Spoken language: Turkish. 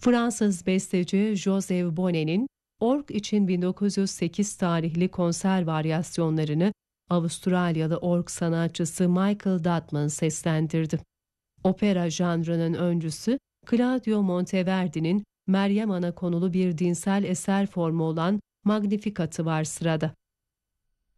Fransız besteci Joseph Bonnet'in Ork için 1908 tarihli konser varyasyonlarını Avustralyalı ork sanatçısı Michael Dutman seslendirdi. Opera janrının öncüsü Claudio Monteverdi'nin Meryem Ana konulu bir dinsel eser formu olan Magnificat'ı var sırada.